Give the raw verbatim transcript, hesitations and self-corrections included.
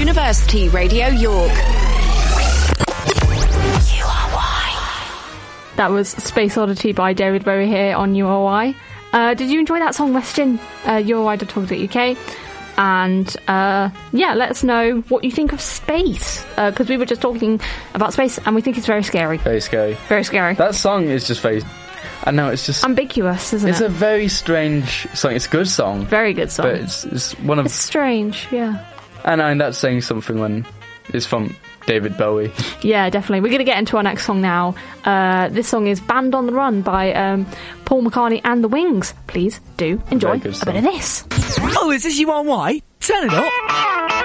University Radio York. That was Space Oddity by David Bowie here on U R Y. Uh, did you enjoy that song, Weston? Uh, U R Y dot org dot U K. And, uh, yeah, let us know what you think of space. Because uh, we were just talking about space and we think it's very scary. Very scary. Very scary. That song is just very... I know, it's just... ambiguous, isn't it's it? It's a very strange song. It's a good song. Very good song. But it's, it's one of... It's strange, yeah. And I mean, that's saying something when it's from David Bowie. Yeah, definitely. We're going to get into our next song now. Uh, this song is Band on the Run by um, Paul McCartney and the Wings. Please do enjoy a bit of this. Oh, is this U R Y? Turn it up.